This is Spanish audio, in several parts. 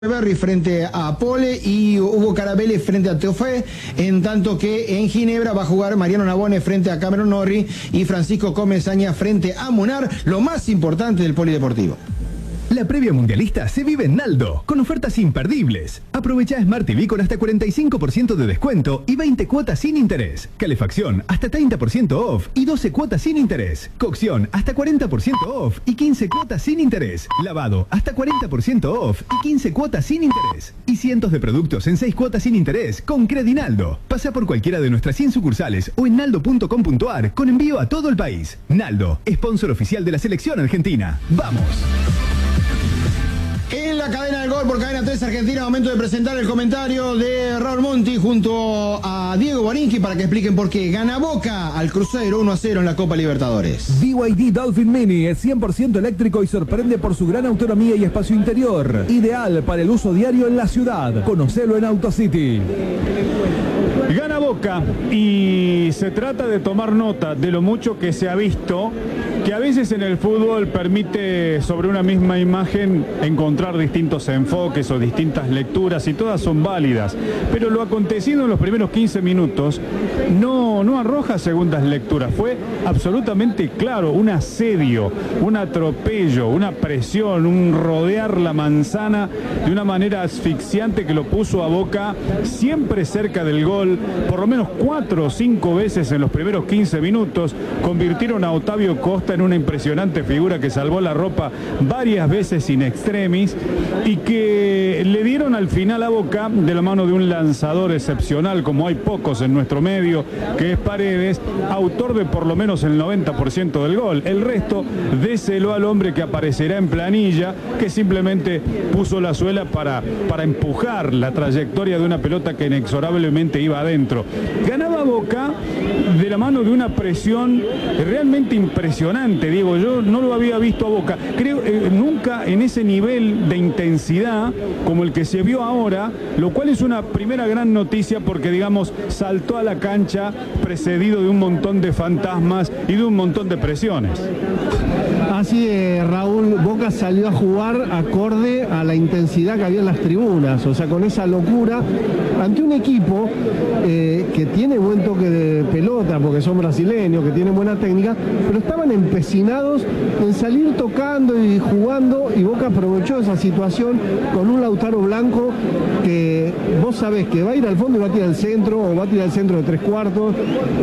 Berry frente a Pole y Hugo Carabelli frente a Teofé, en tanto que en Ginebra va a jugar Mariano Nabone frente a Cameron Norrie y Francisco Comesaña frente a Munar, lo más importante del polideportivo. La previa mundialista se vive en Naldo, con ofertas imperdibles. Aprovecha Smart TV con hasta 45% de descuento y 20 cuotas sin interés. Calefacción hasta 30% off y 12 cuotas sin interés. Cocción hasta 40% off y 15 cuotas sin interés. Lavado hasta 40% off y 15 cuotas sin interés. Y cientos de productos en 6 cuotas sin interés con Credinaldo. Pasa por cualquiera de nuestras 100 sucursales o en naldo.com.ar con envío a todo el país. Naldo, sponsor oficial de la selección argentina. ¡Vamos! En la cadena del gol por Cadena 3 Argentina, momento de presentar el comentario de Raúl Monti junto a Diego Borinsky para que expliquen por qué gana Boca al Cruzeiro 1-0 en la Copa Libertadores. BYD Dolphin Mini es 100% eléctrico y sorprende por su gran autonomía y espacio interior. Ideal para el uso diario en la ciudad. Conocelo en AutoCity. Gana Boca y se trata de tomar nota de lo mucho que se ha visto, que a veces en el fútbol permite sobre una misma imagen encontrar distintos enfoques o distintas lecturas y todas son válidas, pero lo acontecido en los primeros 15 minutos no arroja segundas lecturas, fue absolutamente claro, un asedio, un atropello, una presión, un rodear la manzana de una manera asfixiante que lo puso a Boca siempre cerca del gol, por lo menos 4 o 5 veces en los primeros 15 minutos, convirtieron a Otavio Costa en una impresionante figura que salvó la ropa varias veces in extremis y que le dieron al final a Boca, de la mano de un lanzador excepcional como hay pocos en nuestro medio, que es Paredes, autor de por lo menos el 90% del gol. El resto, déselo al hombre que aparecerá en planilla, que simplemente puso la suela para empujar la trayectoria de una pelota que inexorablemente iba adentro. Ganaba Boca de la mano de una presión realmente impresionante, Diego. Yo no lo había visto a Boca, creo, nunca en ese nivel de intensidad como el que se vio ahora, lo cual es una primera gran noticia porque, digamos, saltó a la cancha precedido de un montón de fantasmas y de un montón de presiones. Así es, Raúl, Boca salió a jugar acorde a la intensidad que había en las tribunas, o sea, con esa locura, ante un equipo que tiene buen toque de pelota, porque son brasileños, que tienen buena técnica, pero estaban empecinados en salir tocando y jugando, y Boca aprovechó esa situación con un Lautaro Blanco que vos sabés que va a ir al fondo y va a tirar al centro, o va a tirar al centro de 3/4,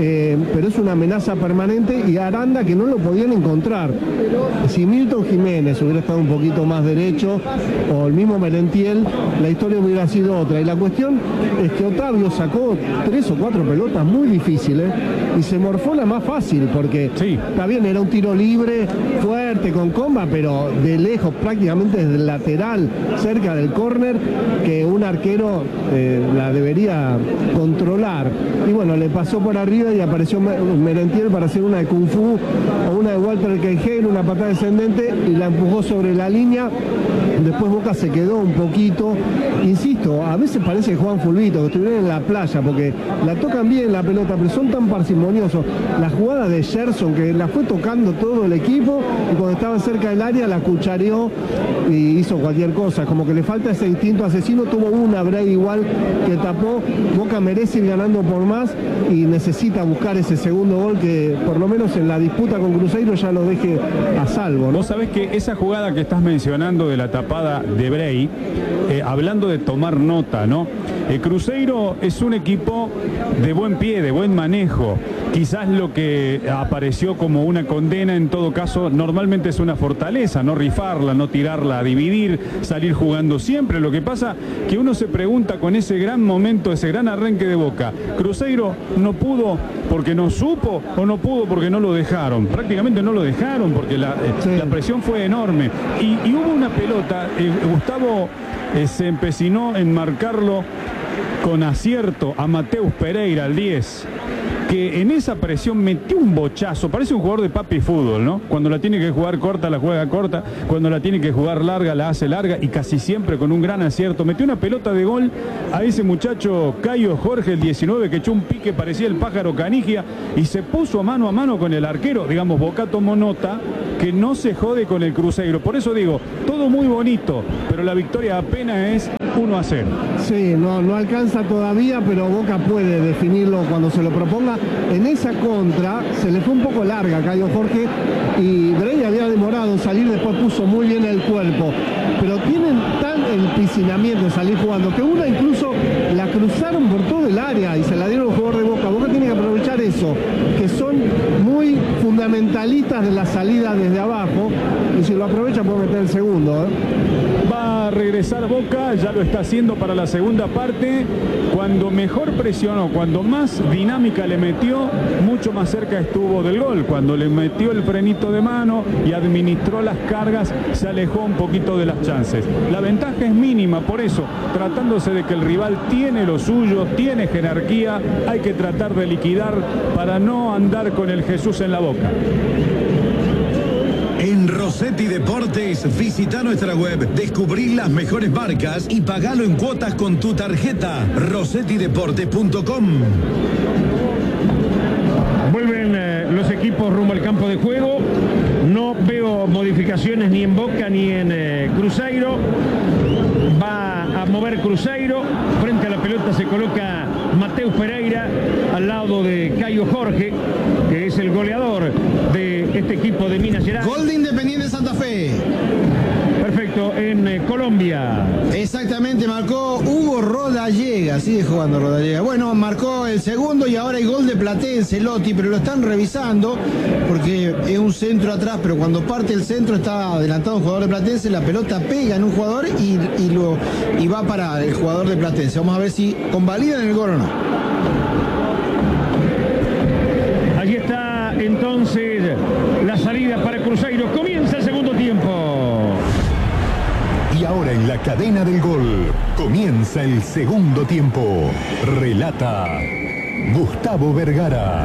pero es una amenaza permanente, y Aranda que no lo podían encontrar. Si Milton Jiménez hubiera estado un poquito más derecho, o el mismo Merentiel, la historia hubiera sido otra. Y la cuestión es que Otavio sacó 3 o 4 pelotas muy difíciles y se morfó la más fácil, porque sí, está bien, era un tiro libre, fuerte, con comba, pero de lejos, prácticamente desde el lateral, cerca del córner, que un arquero la debería controlar. Y bueno, le pasó por arriba y apareció Merentiel para hacer una de Kung Fu o una de Walter Queijeiro, una patada descendente, y la empujó sobre la línea. Después Boca se quedó un poquito, insisto, a veces parece que juegan fulbito, que estuvieron en la playa, porque la tocan bien la pelota, pero son tan parsimoniosos. La jugada de Gerson, que la fue tocando todo el equipo, y cuando estaba cerca del área la cuchareó y hizo cualquier cosa, como que le falta ese instinto asesino. Tuvo una Brady igual que tapó. Boca merece ir ganando por más y necesita buscar ese segundo gol que por lo menos en la disputa con Cruzeiro ya lo deje a salvo, ¿no? Vos sabés que esa jugada que estás mencionando de la tapada de Brey, hablando de tomar nota, ¿no? El Cruzeiro es un equipo de buen pie, de buen manejo. Quizás lo que apareció como una condena, en todo caso, normalmente es una fortaleza, no rifarla, no tirarla a dividir, salir jugando siempre. Lo que pasa que uno se pregunta con ese gran momento, ese gran arranque de Boca, ¿Cruzeiro no pudo porque no supo o no pudo porque no lo dejaron? Prácticamente no lo dejaron porque la presión fue enorme. Y hubo una pelota, Gustavo se empecinó en marcarlo con acierto a Mateus Pereira, al 10, que en esa presión metió un bochazo, parece un jugador de papi fútbol, ¿no? Cuando la tiene que jugar corta, la juega corta, cuando la tiene que jugar larga, la hace larga, y casi siempre con un gran acierto. Metió una pelota de gol a ese muchacho Caio Jorge, el 19, que echó un pique, parecía el pájaro Canigia, y se puso mano a mano con el arquero. Digamos, Boca tomó nota que no se jode con el Cruzeiro. Por eso digo, todo muy bonito, pero la victoria apenas es 1-0. Sí, no alcanza todavía, pero Boca puede definirlo cuando se lo proponga. En esa contra se le fue un poco larga a Caio Jorge y Brey había demorado en salir, después puso muy bien el cuerpo. Pero tienen tan el piscinamiento de salir jugando que una incluso la cruzaron por todo el área y se la dieron al jugador de Boca. Boca tiene que aprovechar eso, que son muy fundamentalistas de la salida desde abajo, y si lo aprovecha puede meter el segundo. Va a regresar Boca, ya lo está haciendo para la segunda parte. Cuando mejor presionó, cuando más dinámica le metió, mucho más cerca estuvo del gol. Cuando le metió el frenito de mano y administró las cargas, se alejó un poquito de las chances. La ventaja es mínima, por eso, tratándose de que el rival tiene lo suyo, tiene jerarquía, hay que tratar de liquidar para no andar con el Jesús en la boca. En Rossetti Deportes, visita nuestra web, descubrí las mejores marcas y pagalo en cuotas con tu tarjeta. rossettideportes.com. Vuelven los equipos rumbo al campo de juego. No veo modificaciones ni en Boca ni en Cruzeiro. Va a mover Cruzeiro. Frente a la pelota se coloca Mateus Pereira al lado de Caio Jorge, que es el goleador de este equipo de Minas Gerais. Gol de Independiente Santa Fe. Perfecto, en Colombia. Exactamente, marcó Hugo Rodallega, sigue jugando Rodallega. Bueno, marcó el segundo y ahora hay gol de Platense, Lotti, pero lo están revisando porque es un centro atrás, pero cuando parte el centro está adelantado un jugador de Platense, la pelota pega en un jugador y va para el jugador de Platense. Vamos a ver si convalidan el gol o no. Allí está entonces la salida para Cruzeiro. Comienza el segundo tiempo. Y ahora en la cadena del gol comienza el segundo tiempo. Relata Gustavo Vergara.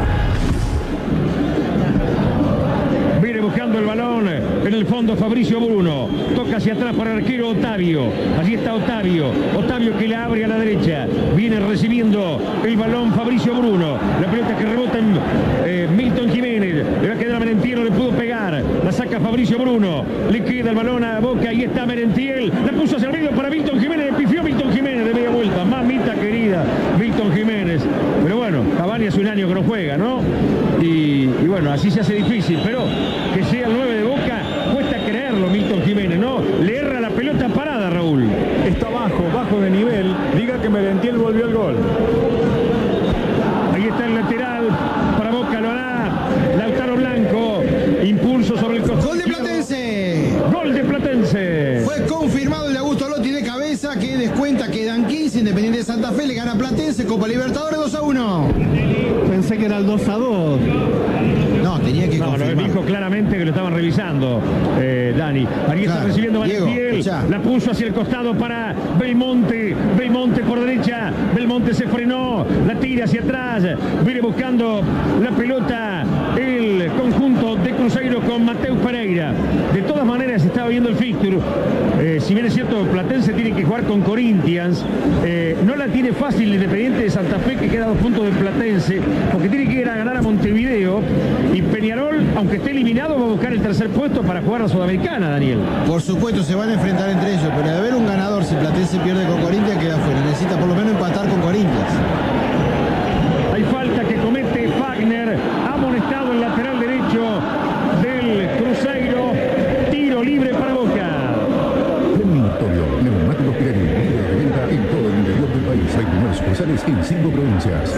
Viene buscando el balón en el fondo Fabricio Bruno. Toca hacia atrás para el arquero Otavio. Allí está Otavio. Otavio que la abre a la derecha. Viene recibiendo el balón Fabricio Bruno. La pelota que rebota en Milton Jiménez. Le va a quedar a Merentiel, no le pudo pegar. La saca Fabricio Bruno. Le queda el balón a Boca. Ahí está Merentiel. La puso hacia el medio para Milton Jiménez. Le pifió Milton Jiménez de media vuelta. Mamita querida, Milton Jiménez. Pero bueno, Cavani hace un año que no juega, ¿no? Y bueno, así se hace difícil. Pero que sea el 9 de Boca, cuesta creerlo Milton Jiménez, ¿no? Le erra la pelota parada, Raúl. Está bajo de nivel. Diga que Merentiel volvió al gol. Ahí está el lateral para Boca, lo hará Lautaro Blanco. Impulso sobre el costado. Gol de Platense. Gol de Platense. Fue confirmado el de Augusto Lotti de cabeza, que descuenta, quedan 15. Independiente de Santa Fe le gana a Platense, Copa Libertadores 2-1. Pensé que era el 2-2. No, tenía que confirmar. No, dijo claramente que lo estaban revisando, Dani. Ahí está recibiendo Merentiel. La puso hacia el costado para Belmonte. Belmonte por derecha. Belmonte se frenó. La tira hacia atrás. Viene buscando la pelota el conjunto de Cruzeiro con Mateus Pereira. De todas maneras estaba viendo el fixture. Si bien es cierto, Platense tiene que jugar con Corinthians. No la tiene fácil Independiente de Santa Fe, que queda a 2 puntos de Platense, porque tiene que ir a ganar a Montevideo. Y Peñarol, aunque esté eliminado, va a buscar el tercer puesto para jugar a Sudamericana, Daniel. Por supuesto, se van a enfrentar entre ellos, pero de haber un ganador, si Platense pierde con Corinthians, queda fuera. Necesita por lo menos empatar con Corinthians. Hay falta que comete Fagner, amonestado el lateral derecho del Cruzeiro. Tiro libre para Boca. Terminatorio, neumáticos Pirelli, de venta en todo el interior del país. Hay primeras sucursales en 5 provincias.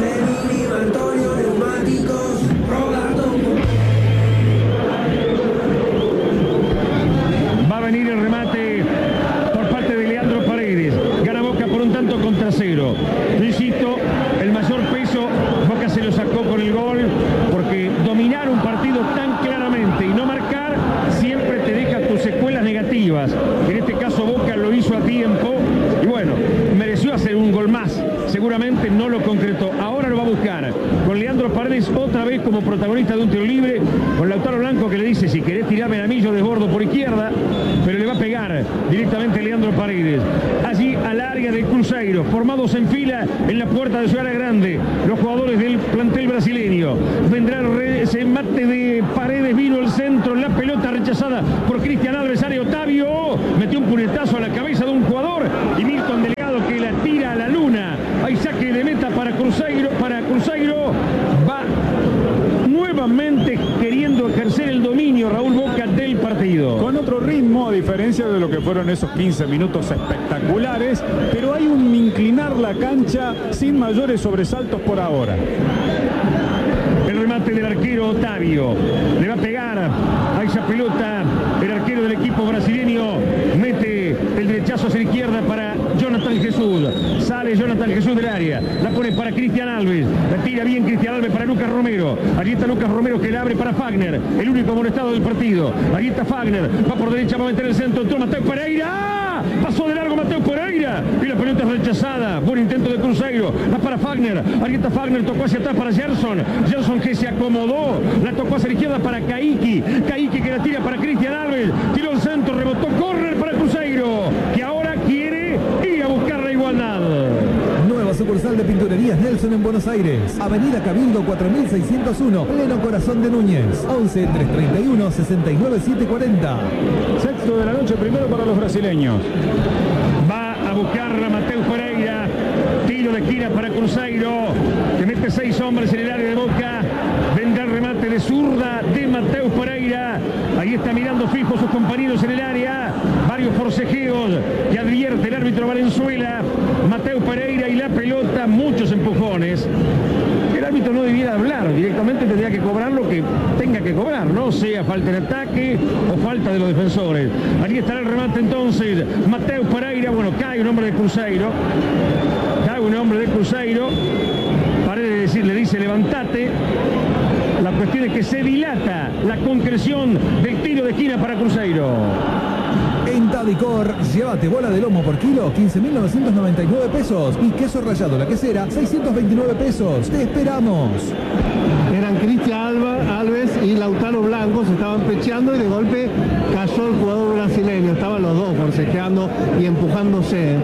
Va a venir el remate por parte de Leandro Paredes. Gana Boca por un tanto contra 0. Insisto, el mayor peso Boca se lo sacó con el gol, porque dominar un partido tan claramente y no marcar siempre te deja tus secuelas negativas. En este caso Boca lo hizo a tiempo y bueno, mereció hacer un gol más. Seguramente no lo concretó. Ahora lo va a buscar con Leandro Paredes otra vez como protagonista de un tiro libre, con Lautaro Blanco que le dice: si querés tirarme a mí, yo desbordo por izquierda, pero le va a pegar directamente Leandro Paredes. Allí alarga área del Cruzeiro, formados en fila en la puerta de su área grande, los jugadores del plantel brasileño. Vendrá ese mate de Paredes, vino el centro, la pelota rechazada por Cristian Alves, área Otavio, metió un puñetazo a la cabeza de un jugador y Milton Delgado que la tira a la luna. Hay saque de meta para Cruzeiro, va nuevamente queriendo ejercer el dominio Raúl Boca del partido. Con otro ritmo, a diferencia de lo que fueron esos 15 minutos espectaculares, pero hay un inclinar la cancha sin mayores sobresaltos por ahora. El remate del arquero Otavio, le va a pegar a esa pelota el arquero del equipo brasileño, mete el derechazo hacia la izquierda para Jonathan Jesús, sale Jonathan Jesús del área, la pone para Cristian Alves, la tira bien Cristian Alves para Lucas Romero, allí está Lucas Romero que la abre para Fagner, el único amonestado del partido, allí está Fagner, va por derecha, va a meter el centro, entró Mateo Pereira, pasó de largo Mateo Pereira y la pelota es rechazada, buen intento de Cruzeiro, va para Fagner, allí está Fagner, tocó hacia atrás para Gerson que se acomodó, la tocó hacia la izquierda para Kaique que la tira para Cristian Alves, tiró el centro, rebotó, córner para Cruzeiro, que ahora quiere ir a buscar la igualdad. Nueva sucursal de Pinturerías Nelson en Buenos Aires. Avenida Cabildo 4601, pleno corazón de Núñez. 11 331 69 740. Sexto de la noche, primero para los brasileños. Va a buscar a Mateo Pereira, tiro de esquina para Cruzeiro, que mete 6 hombres en el área de Boca. Vendrá el remate de zurda de Mateo Pereira. Ahí está mirando fijo sus compañeros en el área. Varios forcejeos que advierte el árbitro Valenzuela. Mateo Pereira y la pelota, muchos empujones. El árbitro no debiera hablar, directamente tendría que cobrar lo que tenga que cobrar, no sea falta en ataque o falta de los defensores. Allí estará el remate entonces. Mateo Pereira, bueno, cae un hombre de Cruzeiro. Paredes le dice levantate. La cuestión es que se dilata la concreción del tiro de esquina para Cruzeiro. En Tadicor, llévate bola de lomo por kilo, 15.999 pesos. Y queso rallado la quesera, 629 pesos. ¡Te esperamos! Eran Cristian Alves y Lautaro Blanco, se estaban pecheando y de golpe cayó el jugador brasileño. Estaban los dos forcejeando y empujándose.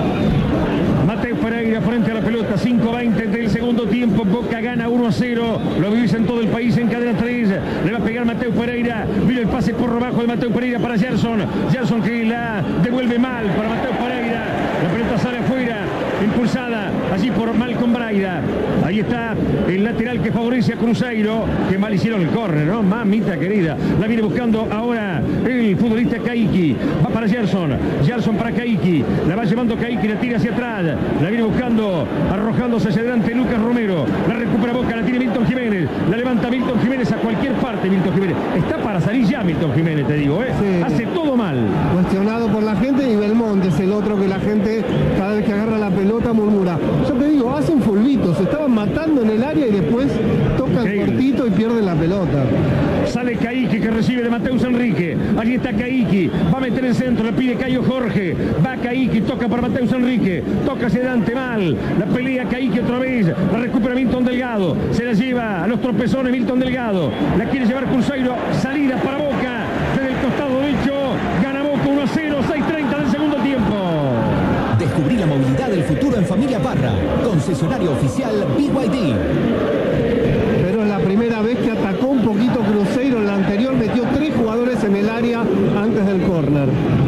Mateo Pereira frente a la pelota, 5:20 del segundo tiempo, Boca gana 1-0, lo vivís en todo el país en cadena 3, le va a pegar Mateo Pereira, mira el pase por debajo de Mateo Pereira para Gerson que la devuelve mal para Mateo Pereira, la pelota sale afuera, impulsada allí por Malcolm Braida, ahí está el lateral que favorece a Cruzeiro, que mal hicieron el córner, ¿no? Mamita querida, la viene buscando ahora el futbolista Kaique, va para Gerson para Kaique, la va llevando Kaique, la tira hacia atrás, la viene buscando, arrojándose hacia adelante Lucas Romero, la recupera Boca, la tiene Milton Jiménez, la levanta Milton Jiménez a cualquier parte. Milton Jiménez está para salir ya, Milton Jiménez, te digo, sí. Hace todo mal, cuestionado por la gente, y Belmonte es el otro que la gente cada vez que agarra la pelota murmura. Yo te digo, hacen fulbitos, se estaban matando en el área y después tocan cortito y pierden la pelota. Sale Kaique que recibe de Mateus Enrique, allí está Kaique, va a meter el centro, le pide Caio Jorge, va Kaique, toca para Mateus Enrique, toca hacia adelante mal, la pelea Kaique otra vez, la recupera Milton Delgado, se la lleva a los tropezones Milton Delgado, la quiere llevar Cruzeiro, salida para Boca, desde el costado derecho, gana Boca 1-0, 6:30 del segundo tiempo. Descubrí la movilidad del futuro en Familia Parra, concesionario oficial BYD. Pero es la primera vez que atacó un poquito Cruzeiro, en la anterior metió 3 jugadores en el área antes del córner.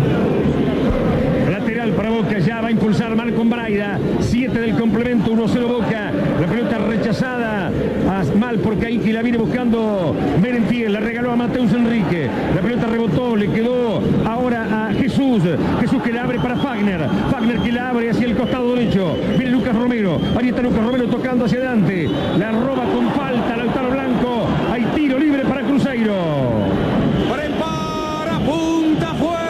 Lateral para Boca, ya va a impulsar Malcolm Braida, 7 del complemento, 1-0 Boca, la pelota rechazada, mal por Kaique, la viene buscando Merentiel, la regaló a Mateus Enrique, la pelota rebotó, le quedó ahora a Jesús que la abre para Fagner que la abre hacia el costado derecho, viene Lucas Romero, ahí está Lucas Romero tocando hacia adelante, la roba con falta, Lautaro Blanco, hay tiro libre para Cruzeiro. Prepara, punta, fue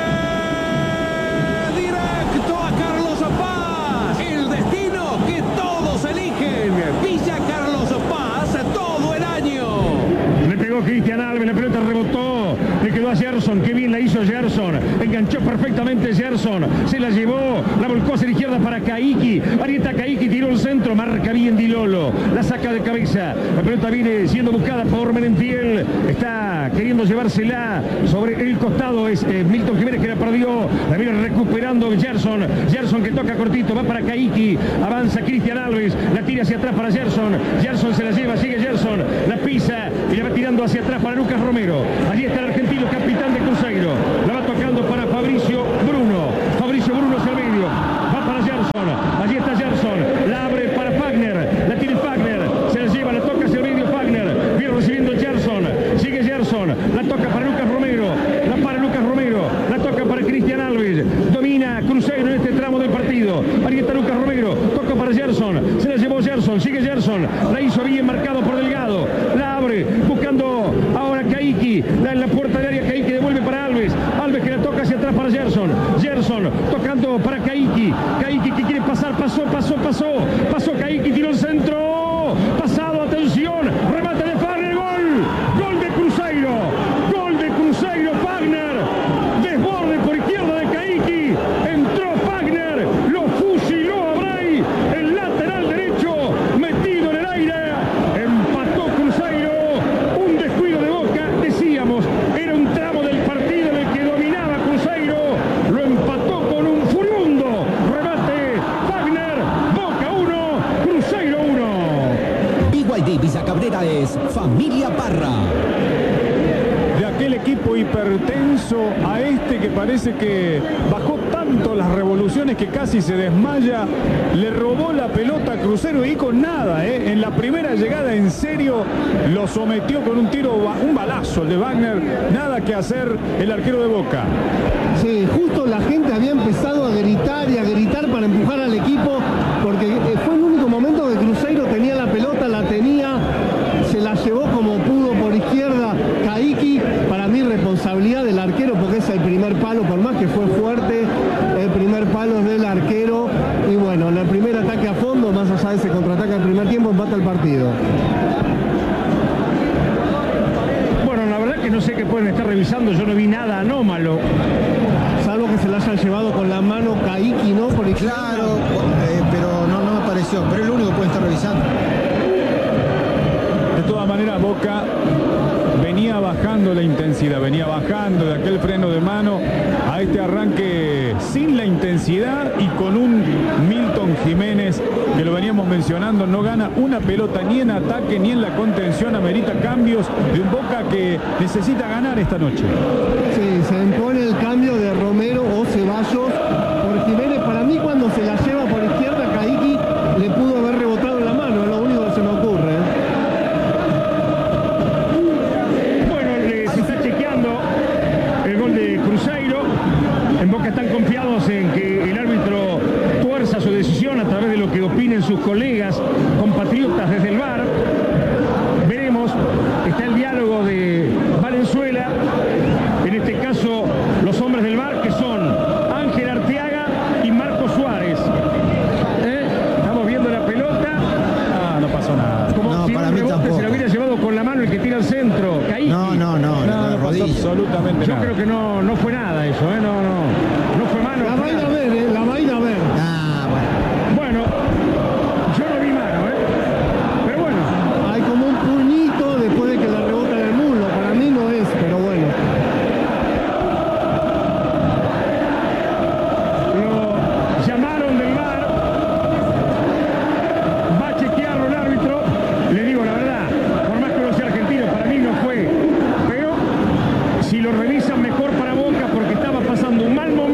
directo a Carlos Paz, el destino que todos eligen, Villa Carlos Paz, todo el año. Le pegó Cristian Alves, la pelota rebotó, le quedó quedó a Gerson, qué bien la hizo Gerson, enganchó perfectamente Gerson, se la llevó, la volcó hacia la izquierda para Caiki, ahí está Caiki, tiró el centro, marca bien Di Lolo, la saca de cabeza, la pelota viene siendo buscada por Merentiel, está queriendo llevársela sobre el costado, es Milton Jiménez que la perdió, la viene recuperando Gerson, Gerson que toca cortito, va para Caiki, avanza Cristian Alves, la tira hacia atrás para Gerson, Gerson se la lleva, sigue Gerson, la pisa y la va tirando hacia atrás para Lucas Romero, allí está el argentino capitán de Cruzeiro, la va tocando para Fabricio Bruno hacia el medio, va para Gerson, allí está Gerson, la abre para Fagner, la tiene Fagner, se la lleva, la toca hacia el medio Fagner, viene recibiendo Gerson, sigue Gerson, la toca para Lucas Romero, la toca para Cristian Alves, domina Cruzeiro en este tramo del partido, ahí está Lucas Romero, toca para Gerson, se la llevó Gerson, sigue Gerson, la hizo bien marcado por Delgado, la abre, buscando ahora Caiki, en la puerta de área Caiki devuelve para Alves, Alves que la toca hacia atrás para Gerson, tocando para Caiki que quiere pasar, pasó Caiki, tiró el centro, pasado, atención, remate de Fagner, gol de Cruzeiro, Fagner, desborde por izquierda de Caiki, entró Fagner, lo fusiló a Bray, el lateral derecho, metido en el aire, empató Cruzeiro, un descuido de Boca, decíamos, era un tramo del partido en el que dominaba Cruzeiro, lo empató con un furibundo remate, Fagner, Boca 1, Cruzeiro 1. BYD Villa Cabrera es Familia Parra. De aquel equipo hipertenso a este que parece que bajó tanto las revoluciones que casi se desmaya, le robó la pelota a Cruzeiro y con nada, en la primera llegada en serio lo sometió con un tiro, un balazo el de Wagner, nada que hacer el arquero de Boca. Sí, justo la gente había empezado a gritar para empujar al equipo, porque fue el único momento que Cruzeiro tenía la pelota, se la llevó como pudo por izquierda Caiki, para mí responsabilidad del arquero porque es el primer palo, por más que fue fuerte, el primer palo es del arquero y bueno, en el primer ataque a fondo, más allá de ese contraataque al primer tiempo, empata el partido. Bueno, la verdad que no sé qué pueden estar revisando, yo no vi nada anómalo. Salvo que se la hayan llevado con la mano Caiki, ¿no? Por izquierda. Claro, pero no me pareció, pero es lo único que pueden estar revisando. De todas maneras, Boca venía bajando la intensidad, venía bajando de aquel freno de mano a este arranque sin la intensidad y con un Milton Jiménez que lo veníamos mencionando, no gana una pelota ni en ataque ni en la contención, amerita cambios de un Boca que necesita ganar esta noche. Sí, se impone el cambio de Romero o Ceballos por Jiménez. Para mí cuando se la lleva por izquierda Caiki le pudo haber rebotado en la mano, es lo único que se me ocurre. En Boca están confiados en que el árbitro tuerza su decisión a través de lo que opinen sus colegas, compatriotas desde el VAR. Veremos, está el diálogo de Valenzuela, en este caso los hombres del VAR que son Ángel Arteaga y Marco Suárez. Estamos viendo la pelota. No pasó nada. Como No, si para un mí rebote tampoco. se lo hubiera llevado con la mano el que tira al centro, Caiki. No, Pasó absolutamente Yo nada. creo que no fue nada eso, no fue mano. La va a ir a ver, la va a ir a ver. Bueno, yo no vi mano, pero bueno. Hay como un puñito después de que la rebota en el muslo. Para mí no es, pero bueno. Lo llamaron del VAR. Va a chequearlo el árbitro. Le digo la verdad, por más que no sea argentino, para mí no fue. Pero si lo revisan mejor para Boca porque estaba pasando un mal momento.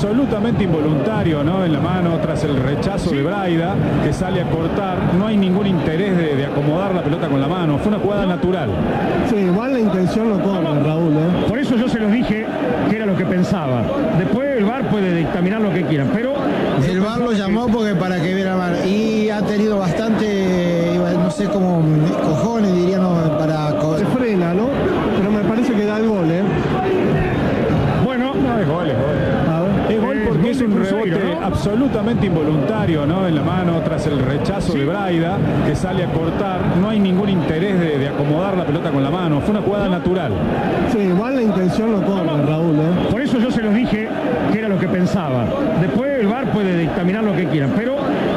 absolutamente involuntario, ¿no? En la mano, tras el rechazo de Braida, que sale a cortar. No hay ningún interés de acomodar la pelota con la mano. Fue una jugada natural. Sí, igual la intención no corre, Raúl, ¿eh? Por eso yo se los dije que era lo que pensaba. Después el VAR puede dictaminar lo que quieran, pero... El VAR lo llamó porque para que viera VAR. Y ha tenido bastante, no sé cómo, cojones diría, no, para... Se frena, ¿no? Pero me parece que da el gol, ¿eh? Bueno, No, es gol, es gol. Es gol porque es un rebote absolutamente involuntario, ¿no? En la mano, tras el rechazo de Braida, que sale a cortar. No hay ningún interés de acomodar la pelota con la mano. Fue una jugada natural. Sí, igual la intención no corre, Raúl, ¿eh? por eso yo se los dije que era lo que pensaba. Después el VAR puede dictaminar lo que quieran, pero